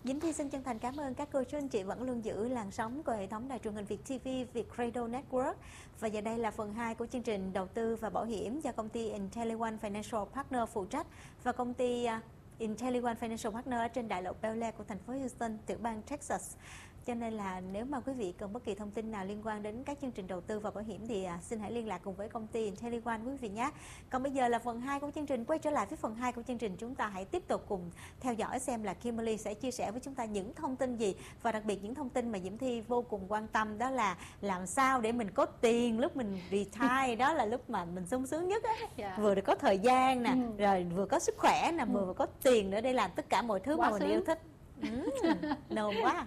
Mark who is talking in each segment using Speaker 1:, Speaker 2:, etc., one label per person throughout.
Speaker 1: Diễm Thi xin chân thành cảm ơn các cô chú anh chị vẫn luôn giữ làn sóng của hệ thống đài truyền hình Việt TV, Vietcradle Network. Và giờ đây là phần 2 của chương trình đầu tư và bảo hiểm do công ty IntelliOne Financial Partner phụ trách và công ty IntelliOne Financial Partner ở trên đại lộ Bel Air của thành phố Houston, tiểu bang Texas. Cho nên là nếu mà quý vị cần bất kỳ thông tin nào liên quan đến các chương trình đầu tư và bảo hiểm thì xin hãy liên lạc cùng với công ty IntelliOne quý vị nhé. Còn bây giờ là phần 2 của chương trình. Quay trở lại với phần 2 của chương trình, chúng ta hãy tiếp tục cùng theo dõi xem là Kimberly sẽ chia sẻ với chúng ta những thông tin gì, và đặc biệt những thông tin mà Diễm Thi vô cùng quan tâm, đó là làm sao để mình có tiền lúc mình retire, đó là lúc mà mình sung sướng nhất á. Vừa được có thời gian nè, rồi vừa có sức khỏe nè, vừa có tiền nữa để làm tất cả mọi thứ mà mình yêu thích. Nôn quá.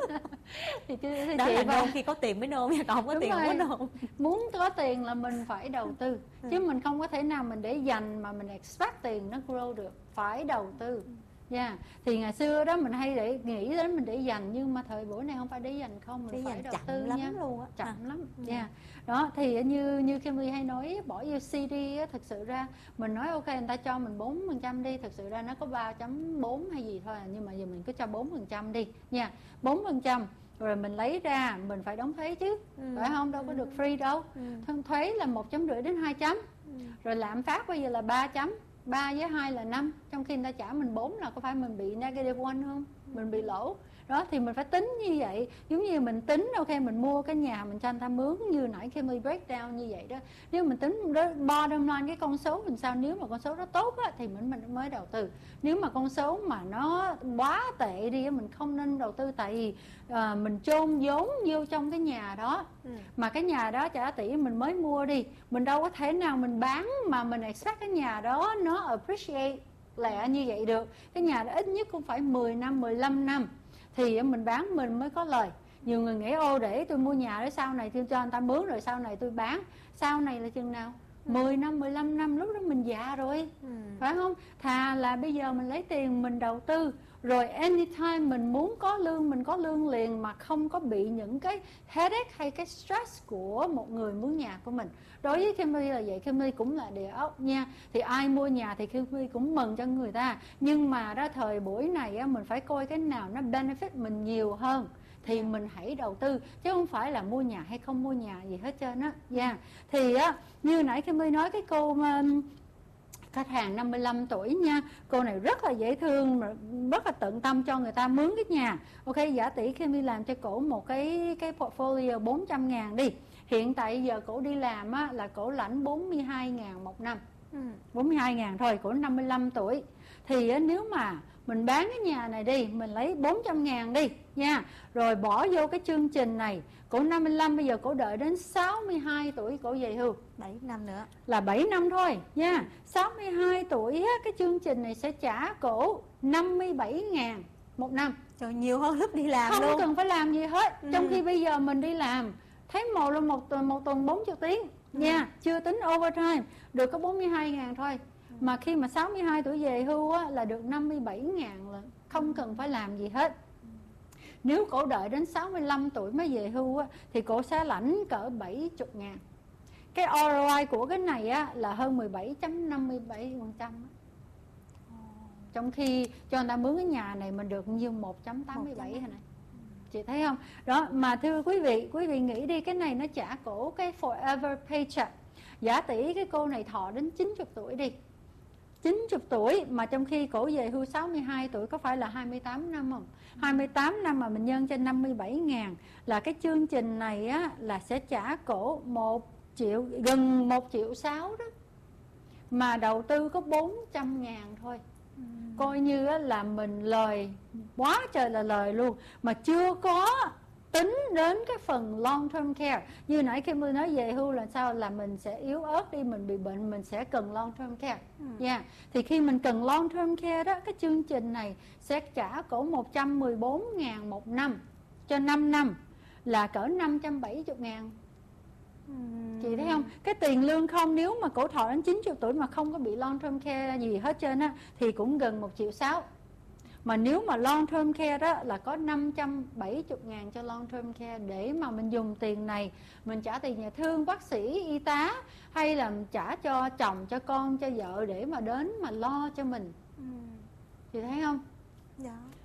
Speaker 2: Thì
Speaker 1: đó là nôn khi có tiền mới nôn, còn không có tiền không có nôn.
Speaker 2: Muốn có tiền là mình phải đầu tư, chứ mình không có thể nào mình để dành mà mình expect tiền nó grow được, phải đầu tư. Thì ngày xưa đó mình hay để nghĩ đến mình để dành, nhưng mà thời buổi này không phải để dành không, mình phải đầu tư
Speaker 1: lắm
Speaker 2: nha.
Speaker 1: Luôn á.
Speaker 2: Chậm lắm. Đó thì như Kimmy hay nói, bỏ vô CD á, thực sự ra mình nói ok người ta cho mình 4% đi, thực sự ra nó có 3.4 hay gì thôi, nhưng mà giờ mình cứ cho 4% đi nha, 4%. Rồi mình lấy ra mình phải đóng thuế chứ, phải không? Đâu có được free đâu. Thuế là 1.5 đến 2 chấm. Rồi lạm phát bây giờ là 3 chấm. 3 với 2 là 5, trong khi người ta trả mình 4 là có phải mình bị negative one không? Mình bị lỗ. Đó thì mình phải tính như vậy. Giống như mình tính ok mình mua cái nhà mình cho người ta mướn, như nãy khi mình breakdown như vậy đó. Nếu mình tính bottom line cái con số mình sao, nếu mà con số đó tốt á, thì mình mới đầu tư. Nếu mà con số mà nó quá tệ đi mình không nên đầu tư, tại vì mình chôn vốn vô trong cái nhà đó. Mà cái nhà đó trả tỷ mình mới mua đi, mình đâu có thể nào mình bán mà mình expect cái nhà đó nó appreciate lẹ như vậy được. Cái nhà đó ít nhất cũng phải 10 năm, 15 năm thì mình bán mình mới có lời. Nhiều người nghĩ ô để tôi mua nhà để sau này tôi cho người ta mướn rồi sau này tôi bán. Sau này là chừng nào? 10 năm, 15 năm, lúc đó mình già rồi. Phải không? Thà là bây giờ mình lấy tiền mình đầu tư, rồi anytime mình muốn có lương mình có lương liền, mà không có bị những cái headache hay cái stress của một người mướn nhà của mình. Đối với Kimmy là vậy, Kimmy cũng là địa ốc nha. Thì ai mua nhà thì Kimmy cũng mừng cho người ta. Nhưng mà đó thời buổi này á, mình phải coi cái nào nó benefit mình nhiều hơn thì mình hãy đầu tư, chứ không phải là mua nhà hay không mua nhà gì hết trơn á. Thì á, như nãy Kimmy nói cái cô khách hàng 55 tuổi nha, cô này rất là dễ thương, rất là tận tâm cho người ta mướn cái nhà. Ok, giả tỷ khi đi làm cho cổ một cái portfolio 400.000 đi. Hiện tại giờ cổ đi làm á, là cổ lãnh 42.000 một năm. 42.000 thôi, cổ 55 tuổi. Thì á, nếu mà mình bán cái nhà này đi, mình lấy 400.000 đi nha, rồi bỏ vô cái chương trình này, cổ 55, bây giờ cổ đợi đến 62 tuổi cổ về hưu,
Speaker 1: 7 năm nữa
Speaker 2: là 7 năm thôi nha. 62 tuổi á, cái chương trình này sẽ trả cổ 57.000 một năm.
Speaker 1: Trời, nhiều hơn lúc đi làm
Speaker 2: không
Speaker 1: luôn,
Speaker 2: không cần phải làm gì hết. Trong khi bây giờ mình đi làm thấy mồ luôn một tuần 40 tiếng nha, chưa tính overtime, được có 42.000 thôi. Mà khi mà 62 tuổi về hưu á, là được 57.000 là không cần phải làm gì hết. Nếu cổ đợi đến 65 tuổi mới về hưu á, thì cổ sẽ lãnh cỡ 70.000. Cái ROI của cái này á, là hơn 17.57%. Trong khi cho người ta mướn cái nhà này mình được nhiêu 1.87 này. Chị thấy không? Đó, mà thưa quý vị nghĩ đi, cái này nó trả cổ cái forever paycheck. Giả tỷ cái cô này thọ đến 90 tuổi đi, 90 tuổi mà trong khi cổ về hưu 62 tuổi, có phải là 28 năm không? 28 năm mà mình nhân cho 57.000 là cái chương trình này á, là sẽ trả cổ 1 triệu, gần 1,6 triệu đó. Mà đầu tư có 400.000 thôi. Coi như á, là mình lời quá trời là lời luôn, mà chưa có tính đến cái phần long term care. Như nãy khi tôi nói về hưu là sao, là mình sẽ yếu ớt đi, mình bị bệnh, mình sẽ cần long term care. Thì khi mình cần long term care đó, cái chương trình này sẽ trả cổ 114.000 một năm cho 5 năm, là cỡ 570.000. Chị thấy không? Cái tiền lương không, nếu mà cổ thọ đến 90 tuổi mà không có bị long term care gì hết trơn á, thì cũng gần 1,6 triệu. Mà nếu mà long term care đó là có 570.000 cho long term care, để mà mình dùng tiền này mình trả tiền nhà thương, bác sĩ, y tá, hay là trả cho chồng, cho con, cho vợ để mà đến mà lo cho mình. Chị thấy không?
Speaker 1: Dạ.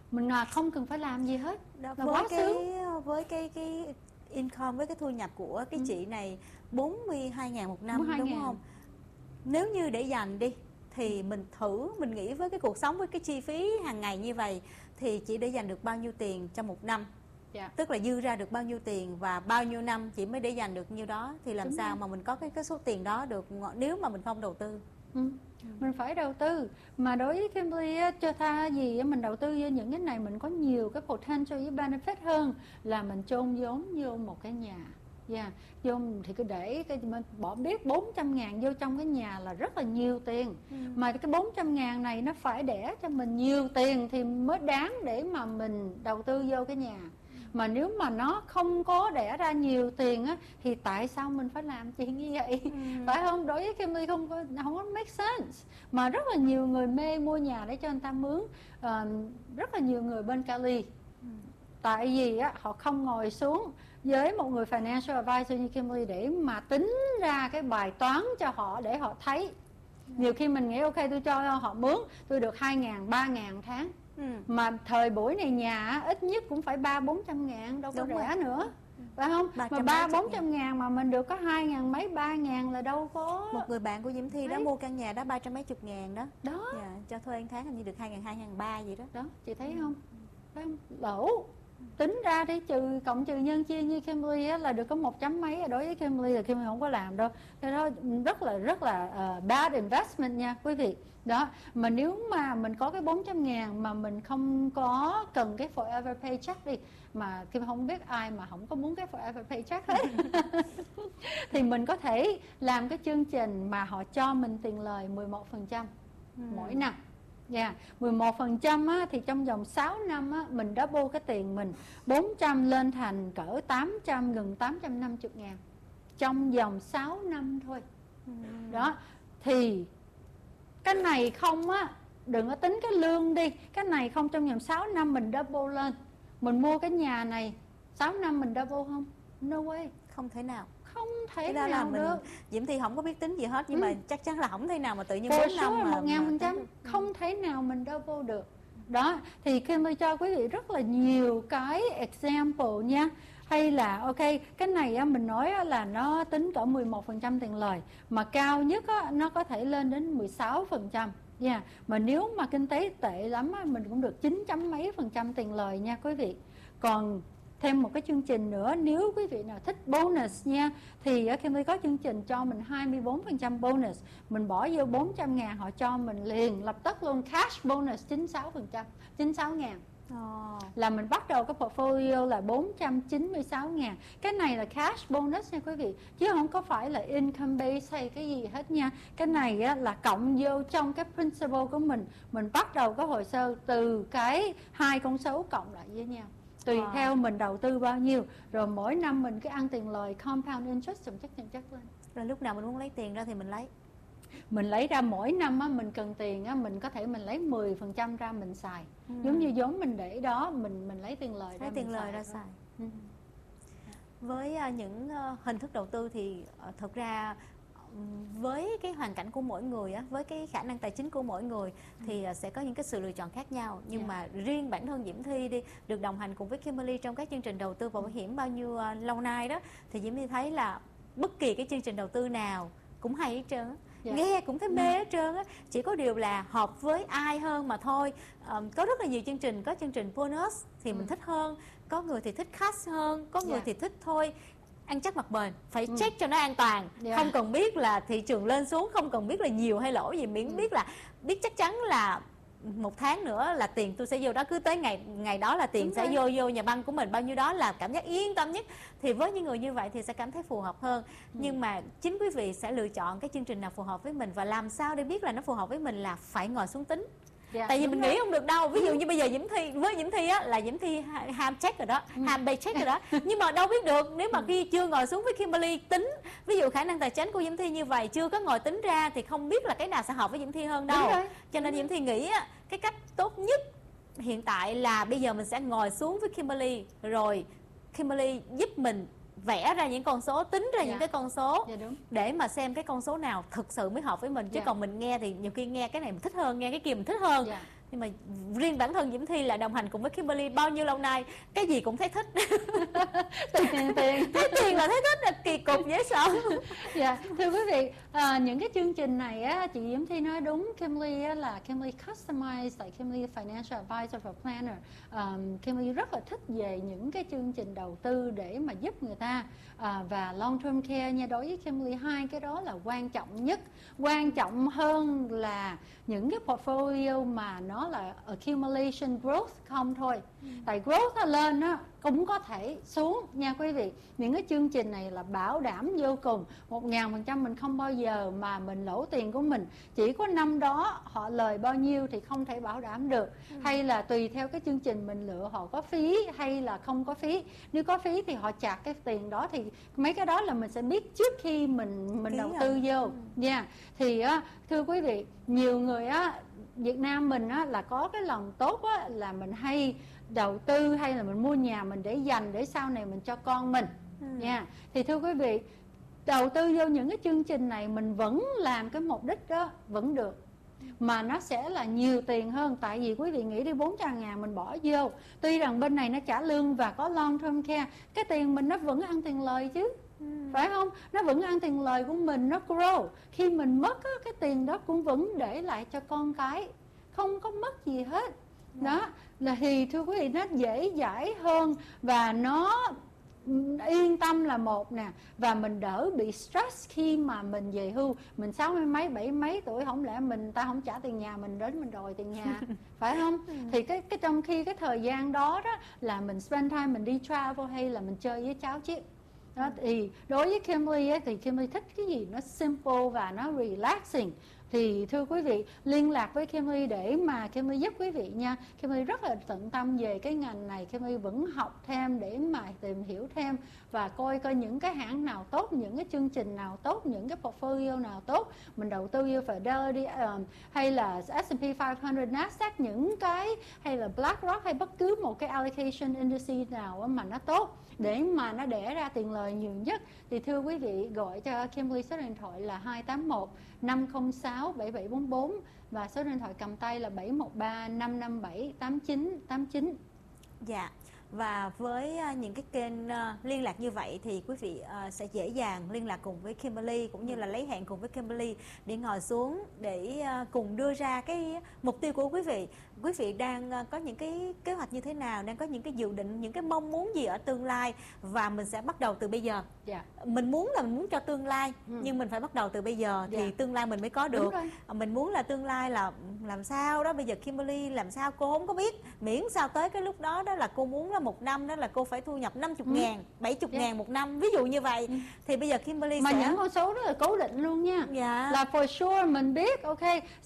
Speaker 2: mình không cần phải làm gì hết.
Speaker 1: Đó,
Speaker 2: Là quá sướng.
Speaker 1: với cái income, với cái thu nhập của cái chị này 42.000 một năm,
Speaker 2: 42.000.
Speaker 1: đúng không? Nếu như để dành đi thì mình nghĩ với cái cuộc sống, với cái chi phí hàng ngày như vậy thì chị để dành được bao nhiêu tiền trong một năm?
Speaker 2: Dạ.
Speaker 1: Tức là dư ra được bao nhiêu tiền và bao nhiêu năm chị mới để dành được nhiêu đó, thì làm
Speaker 2: Đúng
Speaker 1: sao
Speaker 2: rồi.
Speaker 1: mà mình có cái số tiền đó được nếu mà mình không đầu tư?
Speaker 2: Mình phải đầu tư. Mà đối với Kimberly á, cho tha gì á, mình đầu tư vô những cái này mình có nhiều cái potential với benefit hơn là mình chôn vốn vô một cái nhà. Vô thì cứ để mình bỏ biết 400.000 vô trong cái nhà là rất là nhiều tiền. Mà cái 400.000 này nó phải đẻ cho mình nhiều tiền thì mới đáng để mà mình đầu tư vô cái nhà. Mà nếu mà nó không có đẻ ra nhiều tiền á thì tại sao mình phải làm chuyện như vậy? Phải không? Đối với Kimberly không có make sense. Mà rất là nhiều người mê mua nhà để cho người ta mướn. Rất là nhiều người bên Cali, tại vì á, họ không ngồi xuống với một người financial advisor như Kimberly để mà tính ra cái bài toán cho họ để họ thấy. Nhiều khi mình nghĩ ok, tôi cho họ mướn, tôi được 2.000, 3.000 tháng. Mà thời buổi này nhà ít nhất cũng phải 300-400.000, đâu có rẻ nữa. Phải không? Mà 300-400.000 mà mình được có 2.000 mấy, 3.000 là đâu có.
Speaker 1: Một người bạn của Diễm Thi đó mua căn nhà đó 300 mấy chục ngàn đó. Cho thuê tháng hình như được 2.000, 2.300 gì đó.
Speaker 2: Đó, chị thấy không? Phải không? Lỗ. Tính ra đi, cộng trừ nhân chia như Kimberly á, là được có 1 chấm mấy. Đối với Kimberly là Kimberly không có làm đâu. Cái đó rất là bad investment nha quý vị. Đó, mà nếu mà mình có cái 400.000 mà mình không có cần cái forever paycheck đi, mà Kim không biết ai mà không có muốn cái forever paycheck hết thì mình có thể làm cái chương trình mà họ cho mình tiền lời 11% mỗi năm. 11% á, thì trong vòng 6 năm á, mình double cái tiền mình 400 lên thành cỡ 800, gần 850.000 trong vòng 6 năm thôi. Đó, thì cái này không á, đừng có tính cái lương đi, cái này không, trong vòng 6 năm mình double lên. Mình mua cái nhà này 6 năm mình double không? No way.
Speaker 1: Không thể nào.
Speaker 2: Không thể nào được.
Speaker 1: Diễm Thi không có biết tính gì hết, nhưng mà chắc chắn là không thể nào mà tự nhiên 4 năm
Speaker 2: mà 1.000% không thể nào mình double được. Đó, thì khi tôi cho quý vị rất là nhiều cái example nha. Hay là ok, cái này á, mình nói á, là nó tính cỡ 11% tiền lời, mà cao nhất á, nó có thể lên đến 16%. Mà nếu mà kinh tế tệ lắm á, mình cũng được 9 chấm mấy % tiền lời nha quý vị. Còn thêm một cái chương trình nữa, nếu quý vị nào thích bonus nha, thì khi mới có chương trình cho mình 24% bonus. Mình bỏ vô 400.000 họ cho mình liền lập tức luôn cash bonus 96%, 96.000. Là mình bắt đầu cái portfolio là 496.000. Cái này là cash bonus nha quý vị, chứ không có phải là income base hay cái gì hết nha. Cái này á, là cộng vô trong cái principal của mình. Mình bắt đầu cái hồ sơ từ cái 2 con số cộng lại với nhau, tùy theo mình đầu tư bao nhiêu. Rồi mỗi năm mình cứ ăn tiền lời compound interest chắc lên.
Speaker 1: Rồi lúc nào mình muốn lấy tiền ra thì mình lấy.
Speaker 2: Mình lấy ra mỗi năm á, mình cần tiền á, mình có thể mình lấy 10% ra mình xài. Giống như vốn mình để đó, mình lấy tiền lời ra
Speaker 1: xài. Với những hình thức đầu tư thì thực ra với cái hoàn cảnh của mỗi người á, với cái khả năng tài chính của mỗi người thì sẽ có những cái sự lựa chọn khác nhau. Nhưng mà riêng bản thân Diễm Thi đi, được đồng hành cùng với Kimberly trong các chương trình đầu tư và bảo hiểm bao nhiêu lâu nay đó, thì Diễm Thi thấy là bất kỳ cái chương trình đầu tư nào cũng hay hết trơn á. Nghe cũng thấy mê hết trơn á, chỉ có điều là hợp với ai hơn mà thôi. Có rất là nhiều chương trình, có chương trình bonus thì mình thích hơn, có người thì thích cash hơn, có người thì thích thôi ăn chắc mặc bền, phải check cho nó an toàn, không cần biết là thị trường lên xuống, không cần biết là nhiều hay lỗ gì, miễn biết chắc chắn là 1 tháng nữa là tiền tôi sẽ vô đó, cứ tới ngày đó là tiền sẽ vô nhà băng của mình, bao nhiêu đó là cảm giác yên tâm nhất. Thì với những người như vậy thì sẽ cảm thấy phù hợp hơn. Nhưng mà chính quý vị sẽ lựa chọn cái chương trình nào phù hợp với mình, và làm sao để biết là nó phù hợp với mình là phải ngồi xuống tính. Tại vì mình nghĩ không được đâu. Ví dụ như bây giờ với Diễm Thi á, là Diễm Thi ham check rồi đó, ham bay check rồi đó, nhưng mà đâu biết được nếu mà khi chưa ngồi xuống với Kimberly tính. Ví dụ khả năng tài chính của Diễm Thi như vậy, chưa có ngồi tính ra thì không biết là cái nào sẽ hợp với Diễm Thi hơn đâu. Cho nên Diễm Thi nghĩ á, cái cách tốt nhất hiện tại là bây giờ mình sẽ ngồi xuống với Kimberly, rồi Kimberly giúp mình vẽ ra những con số, tính ra những cái con số để mà xem cái con số nào thực sự mới hợp với mình. Chứ còn mình nghe thì nhiều khi nghe cái này mình thích hơn, nghe cái kia mình thích hơn, Nhưng mà riêng bản thân Diễm Thi là đồng hành cùng với Kimberly bao nhiêu lâu nay, cái gì cũng thấy thích.
Speaker 2: tiền
Speaker 1: Thấy tiền là thấy thích, là kỳ cục dễ sợ.
Speaker 2: Dạ, thưa quý vị, những cái chương trình này á, chị Diễm Thi nói đúng. Kimberly á, là Kimberly customized, like Kimberly financial advisor for planner. Kimberly rất là thích về những cái chương trình đầu tư để mà giúp người ta, và long term care nha. Đối với Kimberly, hai cái đó là quan trọng nhất, quan trọng hơn là những cái portfolio mà nó là accumulation growth không thôi. Tại growth nó lên á cũng có thể xuống nha quý vị. Những cái chương trình này là bảo đảm vô cùng 1000%, mình không bao giờ mà mình lỗ tiền của mình. Chỉ có năm đó họ lời bao nhiêu thì không thể bảo đảm được. Hay là tùy theo cái chương trình mình lựa, họ có phí hay là không có phí. Nếu có phí thì họ chặt cái tiền đó, thì mấy cái đó là mình sẽ biết trước khi mình đầu tư vô nha. Thì thưa quý vị, nhiều người á, Việt Nam mình á là có cái lòng tốt á, là mình hay đầu tư hay là mình mua nhà mình để dành để sau này mình cho con mình nha. Thì thưa quý vị, đầu tư vô những cái chương trình này mình vẫn làm cái mục đích đó vẫn được, mà nó sẽ là nhiều tiền hơn. Tại vì quý vị nghĩ đi, 400.000 mình bỏ vô, tuy rằng bên này nó trả lương và có long term care, cái tiền mình nó vẫn ăn tiền lời chứ, phải không? Nó vẫn ăn tiền lời của mình, nó grow. Khi mình mất á, cái tiền đó cũng vẫn để lại cho con cái, không có mất gì hết. Đó là thì thưa quý vị, nó dễ dãi hơn và nó yên tâm là một nè, và mình đỡ bị stress khi mà mình về hưu. Mình 60 mấy 70 mấy tuổi, không lẽ ta không trả tiền nhà mình đến mình đòi tiền nhà phải không? Thì cái trong khi cái thời gian đó đó là mình spend time, mình đi travel hay là mình chơi với cháu chứ. Đó, thì đối với Kimberly ấy, thì Kimberly thích cái gì nó simple và nó relaxing. Thì thưa quý vị, liên lạc với Kimberly để mà Kimberly giúp quý vị nha. Kimberly rất là tận tâm về cái ngành này. Kimberly vẫn học thêm để mà tìm hiểu thêm và coi những cái hãng nào tốt, những cái chương trình nào tốt, những cái portfolio nào tốt. Mình đầu tư vô Fidelity hay là S&P 500, Nasdaq, những cái hay là BlackRock hay bất cứ một cái allocation indices nào mà nó tốt để mà nó đẻ ra tiền lời nhiều nhất. Thì thưa quý vị, gọi cho Kimberly số điện thoại là 281 506 7744 và số điện thoại cầm tay là 713 557 8989.
Speaker 1: Dạ. Và với những cái kênh liên lạc như vậy thì quý vị sẽ dễ dàng liên lạc cùng với Kimberly, cũng như là lấy hẹn cùng với Kimberly để ngồi xuống để cùng đưa ra cái mục tiêu của quý vị. Quý vị đang có những cái kế hoạch như thế nào, đang có những cái dự định, những cái mong muốn gì ở tương lai, và mình sẽ bắt đầu từ bây giờ. Mình muốn cho tương lai, nhưng mình phải bắt đầu từ bây giờ thì tương lai mình mới có được. Mình muốn là tương lai là làm sao đó, bây giờ Kimberly làm sao cô không có biết, miễn sao tới cái lúc đó đó là cô muốn là một năm đó là cô phải thu nhập 50.000, 70.000 một năm, ví dụ như vậy. Thì bây giờ Kimberly
Speaker 2: mà
Speaker 1: sẽ...
Speaker 2: những con số rất là cố định luôn nha. Là for sure mình biết, ok,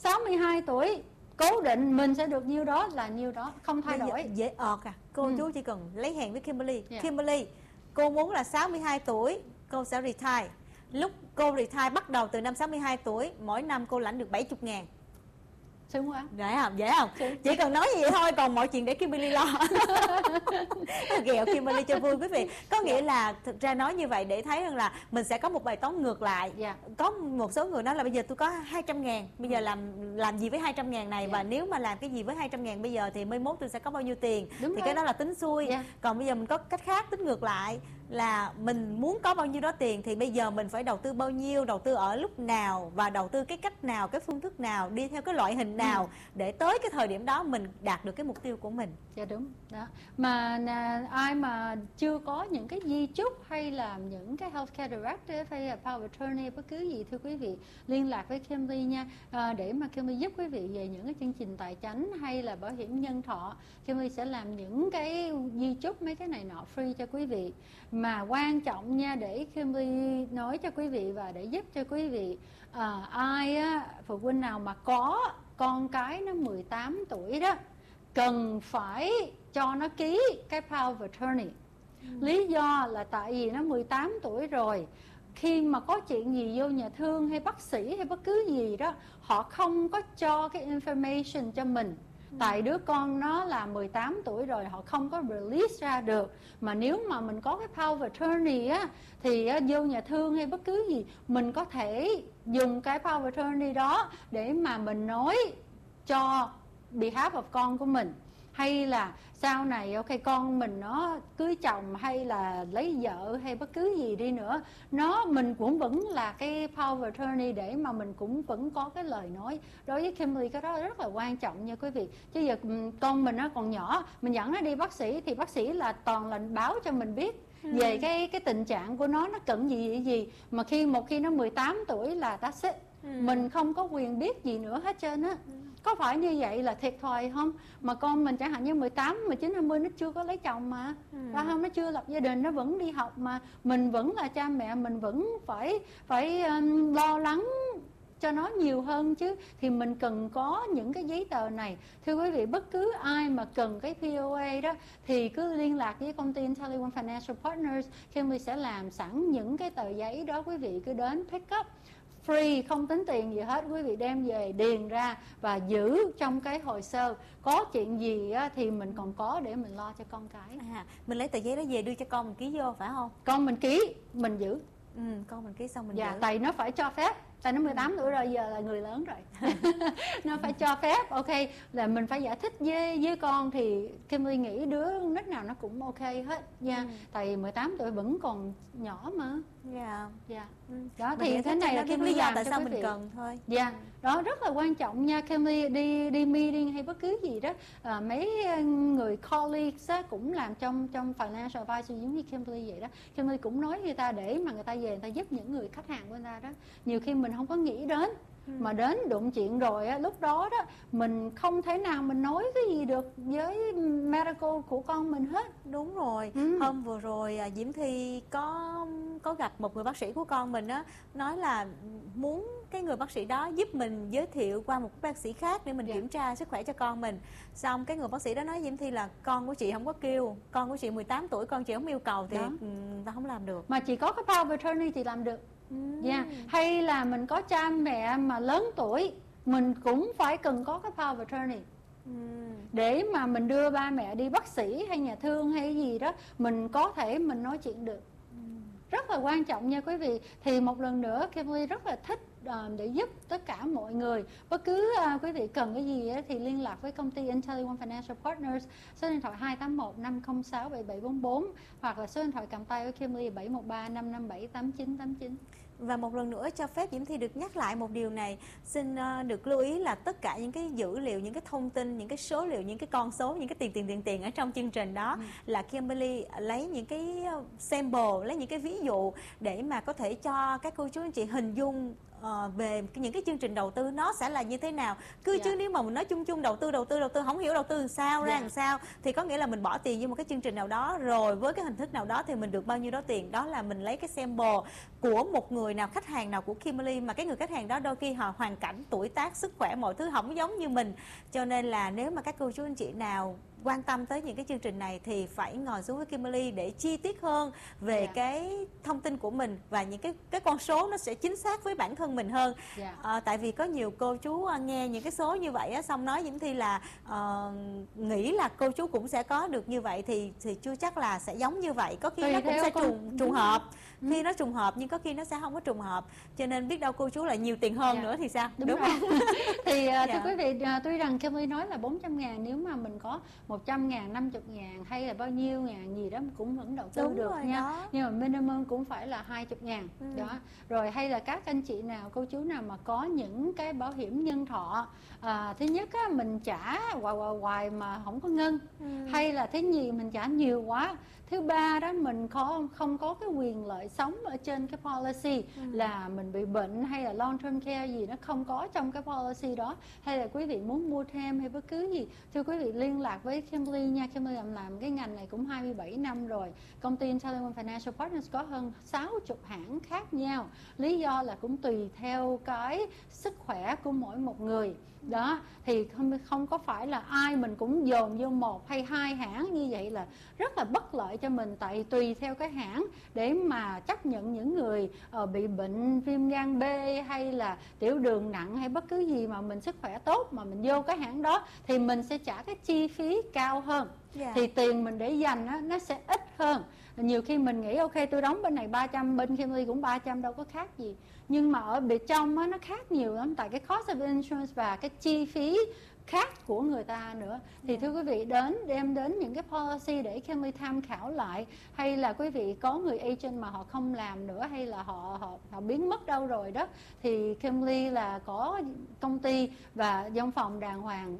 Speaker 2: 62 tuổi cố định mình sẽ được nhiêu đó là nhiêu đó, không thay đổi.
Speaker 1: Dễ ọt à. Cô chú chỉ cần lấy hẹn với Kimberly. Kimberly, cô muốn là 62 tuổi cô sẽ retire. Lúc cô retire bắt đầu từ năm 62 tuổi, mỗi năm cô lãnh được 70.000.
Speaker 2: Sướng quá.
Speaker 1: Dễ không? Chỉ cần nói gì thôi, còn mọi chuyện để Kimberly lo. Ghẹo Kimberly cho vui quý vị. Có nghĩa là thực ra nói như vậy để thấy rằng là mình sẽ có một bài toán ngược lại. Có một số người nói là bây giờ tôi có 200.000, bây giờ làm gì với 200.000 này, và nếu mà làm cái gì với 200.000 bây giờ thì mai mốt tôi sẽ có bao nhiêu tiền. Thì cái đó là tính xuôi. Còn bây giờ mình có cách khác tính ngược lại, là mình muốn có bao nhiêu đó tiền thì bây giờ mình phải đầu tư bao nhiêu, đầu tư ở lúc nào, và đầu tư cái cách nào, cái phương thức nào, đi theo cái loại hình nào để tới cái thời điểm đó mình đạt được cái mục tiêu của mình.
Speaker 2: Dạ đúng đó. Mà ai mà chưa có những cái di chúc hay là những cái healthcare director hay là power attorney bất cứ gì, thưa quý vị, liên lạc với Kimberly nha, để mà Kimberly giúp quý vị về những cái chương trình tài chánh hay là bảo hiểm nhân thọ. Kimberly sẽ làm những cái di chúc, mấy cái này nọ free cho quý vị. Mà quan trọng nha, để Kimberly nói cho quý vị và để giúp cho quý vị, ai á, phụ huynh nào mà có con cái nó 18 tuổi đó, cần phải cho nó ký cái power of attorney. Lý do là tại vì nó 18 tuổi rồi, khi mà có chuyện gì vô nhà thương hay bác sĩ hay bất cứ gì đó, họ không có cho cái information cho mình. Tại đứa con nó là 18 tuổi rồi, họ không có release ra được. Mà nếu mà mình có cái power of attorney á, thì vô nhà thương hay bất cứ gì, mình có thể dùng cái power of attorney đó để mà mình nói cho behalf of con của mình, hay là sau này ok con mình nó cưới chồng hay là lấy vợ hay bất cứ gì đi nữa, mình cũng vẫn là cái power of attorney để mà mình cũng vẫn có cái lời nói. Đối với Kimberly cái đó rất là quan trọng nha quý vị. Chứ giờ con mình nó còn nhỏ, mình dẫn nó đi bác sĩ thì bác sĩ là toàn là báo cho mình biết về cái tình trạng của nó cần gì. Mà một khi nó 18 tuổi là that's it. Mình không có quyền biết gì nữa hết trơn á. Có phải như vậy là thiệt thòi không? Mà con mình chẳng hạn như 18, 19, 20 nó chưa có lấy chồng mà, phải không? Nó chưa lập gia đình, nó vẫn đi học mà. Mình vẫn là cha mẹ, mình vẫn phải lo lắng cho nó nhiều hơn chứ. Thì mình cần có những cái giấy tờ này. Thưa quý vị, bất cứ ai mà cần cái POA đó thì cứ liên lạc với công ty IntelliOne Financial Partners. Kimberly sẽ làm sẵn những cái tờ giấy đó, quý vị cứ đến pick up. Free, không tính tiền gì hết, quý vị đem về điền ra và giữ trong cái hồ sơ. Có chuyện gì á, thì mình còn có để mình lo cho con cái.
Speaker 1: Mình lấy tờ giấy đó về đưa cho con mình ký vô phải không?
Speaker 2: Con mình ký, mình giữ.
Speaker 1: Con mình ký xong mình
Speaker 2: giữ.
Speaker 1: Tại
Speaker 2: nó phải cho phép. Tại nó 18 tuổi rồi, giờ là người lớn rồi. Nó phải cho phép, ok, là mình phải giải thích với con. Thì Kimberly nghĩ đứa nít nào nó cũng ok hết nha. Tại 18 tuổi vẫn còn nhỏ mà. Đó, thì thế này là Kimberly làm
Speaker 1: tại
Speaker 2: cho
Speaker 1: sao
Speaker 2: quý
Speaker 1: mình
Speaker 2: vị.
Speaker 1: cần thôi.
Speaker 2: Đó rất là quan trọng nha. Kimberly đi meeting hay bất cứ gì đó, mấy người colleagues á, cũng làm trong financial advisor giống như Kimberly vậy đó. Kimberly cũng nói người ta để mà người ta về người ta giúp những người khách hàng của người ta đó. Nhiều khi mình không có nghĩ đến, mà đến đụng chuyện rồi á, lúc đó đó mình không thể nào mình nói cái gì được với medical của con mình hết.
Speaker 1: Đúng rồi. Hôm vừa rồi Diễm Thi có gặp một người bác sĩ của con mình á, nói là muốn cái người bác sĩ đó giúp mình giới thiệu qua một bác sĩ khác để mình kiểm tra sức khỏe cho con mình. Xong cái người bác sĩ đó nói Diễm Thi là con của chị không có kêu, con của chị 18 tuổi, con chị không yêu cầu thì ta không làm được.
Speaker 2: Mà chỉ có cái power of attorney thì làm được. Hay là mình có cha mẹ mà lớn tuổi, mình cũng phải cần có cái power of attorney để mà mình đưa ba mẹ đi bác sĩ hay nhà thương hay gì đó, mình có thể mình nói chuyện được. Rất là quan trọng nha quý vị. Thì một lần nữa Kimberly rất là thích để giúp tất cả mọi người. Bất cứ quý vị cần cái gì thì liên lạc với công ty IntelliOne Financial Partners, số điện thoại 281 506 7744 hoặc là số điện thoại cầm tay của Kimberly 713 557 8989.
Speaker 1: Và một lần nữa cho phép Diễm Thi được nhắc lại một điều này. Xin được lưu ý là tất cả những cái dữ liệu, những cái thông tin, những cái số liệu, những cái con số, những cái tiền ở trong chương trình đó là Kimberly lấy những cái sample, lấy những cái ví dụ để mà có thể cho các cô chú anh chị hình dung về những cái chương trình đầu tư nó sẽ là như thế nào. Chứ nếu mà mình nói chung đầu tư không hiểu đầu tư làm sao ra làm sao thì có nghĩa là mình bỏ tiền vô một cái chương trình nào đó rồi với cái hình thức nào đó thì mình được bao nhiêu đó tiền. Đó là mình lấy cái sample của một người nào, khách hàng nào của Kimberly, mà cái người khách hàng đó đôi khi họ hoàn cảnh, tuổi tác, sức khỏe, mọi thứ không giống như mình. Cho nên là nếu mà các cô chú anh chị nào quan tâm tới những cái chương trình này thì phải ngồi xuống với Kimberly để chi tiết hơn về cái thông tin của mình và những cái con số nó sẽ chính xác với bản thân mình hơn. Tại vì có nhiều cô chú nghe những cái số như vậy á, xong nói Diễm Thi là nghĩ là cô chú cũng sẽ có được như vậy thì chưa chắc là sẽ giống như vậy. Có khi nó cũng sẽ trùng hợp. Khi nó trùng hợp nhưng có khi nó sẽ không có trùng hợp. Cho nên biết đâu cô chú lại nhiều tiền hơn nữa thì sao? Đúng không?
Speaker 2: Thì thưa quý vị, tuy rằng Kimberly nói là 400.000, nếu mà mình có 100.000, 50.000 hay là bao nhiêu ngàn gì đó cũng vẫn đầu tư được nha.
Speaker 1: Đó.
Speaker 2: Nhưng mà minimum cũng phải là 20.000 đó. Rồi hay là các anh chị nào, cô chú nào mà có những cái bảo hiểm nhân thọ, thứ nhất á, mình trả hoài mà không có ngân, hay là thứ nhì mình trả nhiều quá, thứ ba đó mình không có cái quyền lợi sống ở trên cái policy, là mình bị bệnh hay là long term care gì nó không có trong cái policy đó, hay là quý vị muốn mua thêm hay bất cứ gì, thưa quý vị liên lạc với Kimberly nha. Kimberly làm cái ngành này cũng 27 năm rồi. Công ty IntelliOne Financial Partners có hơn 60 hãng khác nhau. Lý do là cũng tùy theo cái sức khỏe của mỗi một người. Đó, thì không có phải là ai mình cũng dồn vô một hay hai hãng, như vậy là rất là bất lợi cho mình. Tại tùy theo cái hãng để mà chấp nhận những người bị bệnh viêm gan B hay là tiểu đường nặng hay bất cứ gì mà mình sức khỏe tốt mà mình vô cái hãng đó thì mình sẽ trả cái chi phí cao hơn. Thì tiền mình để dành á, nó sẽ ít hơn. Nhiều khi mình nghĩ ok tôi đóng bên này 300, bên Kimberly cũng 300, đâu có khác gì. Nhưng mà ở bên trong á, nó khác nhiều lắm. Tại cái cost of insurance và cái chi phí khác của người ta nữa. Thì thưa quý vị, đem đến những cái policy để Kimberly tham khảo lại, hay là quý vị có người agent mà họ không làm nữa, hay là họ biến mất đâu rồi đó, thì Kimberly là có công ty và văn phòng đàng hoàng,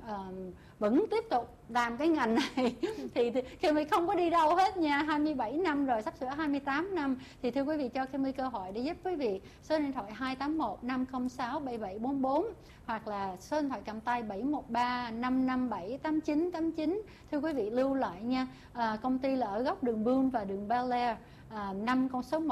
Speaker 2: vẫn tiếp tục làm cái ngành này. Thì Kimberly không có đi đâu hết nha, 27 năm rồi, sắp sửa 28 năm. Thì thưa quý vị, cho Kimberly cơ hội để giúp quý vị. Số điện thoại 281 506 7744 hoặc là số điện thoại cầm tay 713 557 8989. Thưa quý vị, lưu lại nha. Công ty là ở góc đường Boone và đường Bel Air, 5 con số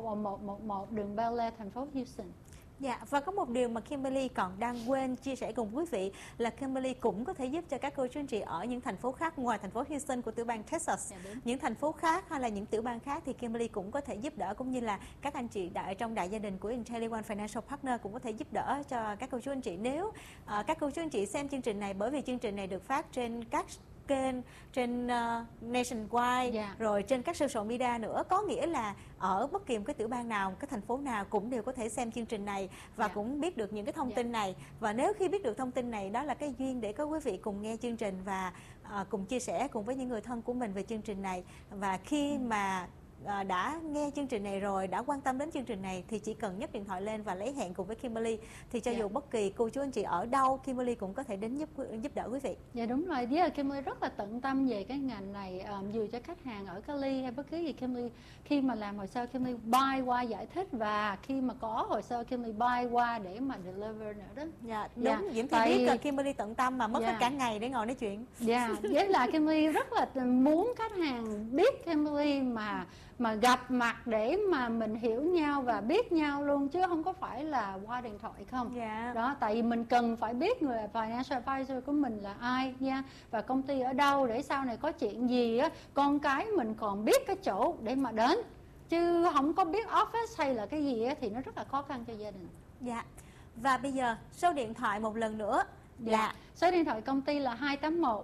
Speaker 2: 11111 đường Bel Air, thành phố Houston.
Speaker 1: Dạ, và có một điều mà Kimberly còn đang quên chia sẻ cùng quý vị là Kimberly cũng có thể giúp cho các cô chú anh chị ở những thành phố khác ngoài thành phố Houston của tiểu bang Texas. Những thành phố khác hay là những tiểu bang khác thì Kimberly cũng có thể giúp đỡ, cũng như là các anh chị trong đại gia đình của IntelliOne Financial Partner cũng có thể giúp đỡ cho các cô chú anh chị. Nếu các cô chú anh chị xem chương trình này, bởi vì chương trình này được phát trên các kênh trên nationwide, rồi trên các social media nữa, có nghĩa là ở bất kỳ một cái tiểu bang nào, cái thành phố nào cũng đều có thể xem chương trình này và cũng biết được những cái thông tin này. Và nếu khi biết được thông tin này, đó là cái duyên để có quý vị cùng nghe chương trình và cùng chia sẻ cùng với những người thân của mình về chương trình này. Và khi mà đã nghe chương trình này rồi, đã quan tâm đến chương trình này, thì chỉ cần nhấc điện thoại lên và lấy hẹn cùng với Kimberly, thì cho dù bất kỳ cô chú anh chị ở đâu, Kimberly cũng có thể đến giúp đỡ quý vị.
Speaker 2: Dạ đúng rồi, với Kimberly rất là tận tâm về cái ngành này, dù cho khách hàng ở Cali hay bất cứ gì, Kimberly khi mà làm hồ sơ Kimberly buy qua giải thích, và khi mà có hồ sơ Kimberly buy qua để mà deliver nữa đó.
Speaker 1: Dạ đúng, Diễm Thi biết là Kimberly tận tâm mà mất hết cả ngày để ngồi nói chuyện.
Speaker 2: Dạ, với là Kimberly rất là muốn khách hàng biết Kimberly mà gặp mặt để mà mình hiểu nhau và biết nhau luôn, chứ không có phải là qua điện thoại không. Đó, tại vì mình cần phải biết người financial advisor của mình là ai nha, và công ty ở đâu, để sau này có chuyện gì á, con cái mình còn biết cái chỗ để mà đến, chứ không có biết office hay là cái gì á, thì nó rất là khó khăn cho gia đình.
Speaker 1: Dạ. Và bây giờ số điện thoại một lần nữa là
Speaker 2: số điện thoại công ty là 281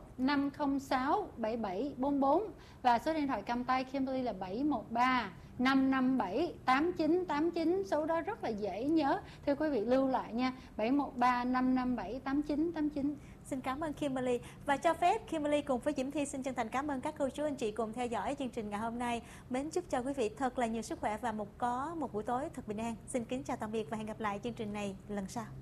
Speaker 2: 506 7744 và số điện thoại cầm tay Kimberly là 713 557 8989. Số đó rất là dễ nhớ, thưa quý vị lưu lại nha, 713 557 8989.
Speaker 1: Xin cảm ơn Kimberly, và cho phép Kimberly cùng với Diễm Thi xin chân thành cảm ơn các cô chú anh chị cùng theo dõi chương trình ngày hôm nay. Mến chúc cho quý vị thật là nhiều sức khỏe và có một buổi tối thật bình an. Xin kính chào tạm biệt và hẹn gặp lại chương trình này lần sau.